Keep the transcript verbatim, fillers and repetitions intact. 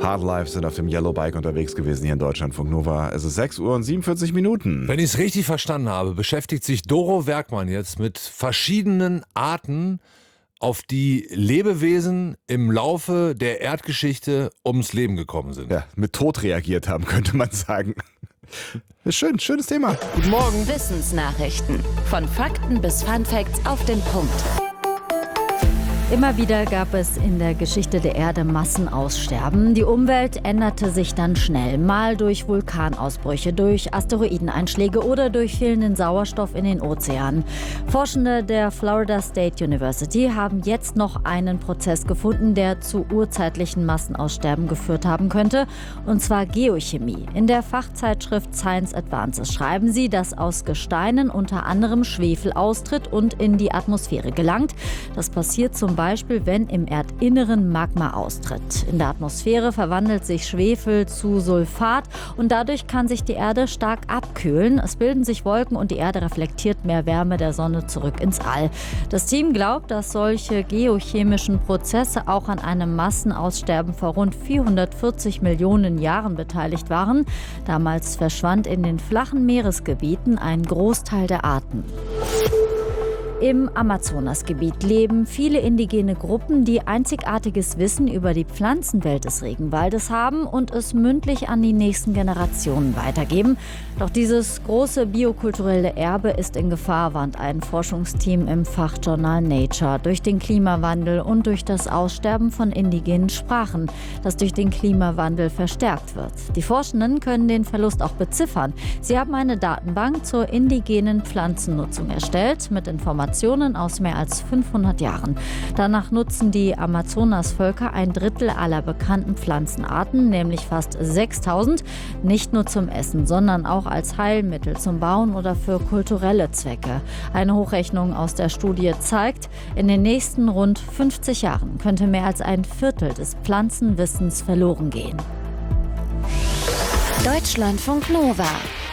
Hardlife sind auf dem Yellow Bike unterwegs gewesen hier in Deutschlandfunk Nova. Es ist sechs Uhr und siebenundvierzig Minuten. Wenn ich es richtig verstanden habe, beschäftigt sich Doro Werkmann jetzt mit verschiedenen Arten, auf die Lebewesen im Laufe der Erdgeschichte ums Leben gekommen sind. Ja, mit Tod reagiert haben, könnte man sagen. Ist schön, schönes Thema. Guten Morgen. Wissensnachrichten. Von Fakten bis Funfacts auf den Punkt. Immer wieder gab es in der Geschichte der Erde Massenaussterben. Die Umwelt änderte sich dann schnell, mal durch Vulkanausbrüche, durch Asteroideneinschläge oder durch fehlenden Sauerstoff in den Ozeanen. Forschende der Florida State University haben jetzt noch einen Prozess gefunden, der zu urzeitlichen Massenaussterben geführt haben könnte, und zwar Geochemie. In der Fachzeitschrift Science Advances schreiben sie, dass aus Gesteinen unter anderem Schwefel austritt und in die Atmosphäre gelangt. Das passiert zum Beispiel, wenn im Erdinneren Magma austritt. In der Atmosphäre verwandelt sich Schwefel zu Sulfat und dadurch kann sich die Erde stark abkühlen. Es bilden sich Wolken und die Erde reflektiert mehr Wärme der Sonne zurück ins All. Das Team glaubt, dass solche geochemischen Prozesse auch an einem Massenaussterben vor rund vierhundertvierzig Millionen Jahren beteiligt waren. Damals verschwand in den flachen Meeresgebieten ein Großteil der Arten. Im Amazonasgebiet leben viele indigene Gruppen, die einzigartiges Wissen über die Pflanzenwelt des Regenwaldes haben und es mündlich an die nächsten Generationen weitergeben. Doch dieses große biokulturelle Erbe ist in Gefahr, warnt ein Forschungsteam im Fachjournal Nature, durch den Klimawandel und durch das Aussterben von indigenen Sprachen, das durch den Klimawandel verstärkt wird. Die Forschenden können den Verlust auch beziffern. Sie haben eine Datenbank zur indigenen Pflanzennutzung erstellt, mit Informationen aus mehr als fünfhundert Jahren. Danach nutzen die Amazonasvölker ein Drittel aller bekannten Pflanzenarten, nämlich fast sechstausend, nicht nur zum Essen, sondern auch als Heilmittel zum Bauen oder für kulturelle Zwecke. Eine Hochrechnung aus der Studie zeigt, in den nächsten rund fünfzig Jahren könnte mehr als ein Viertel des Pflanzenwissens verloren gehen. Deutschlandfunk Nova.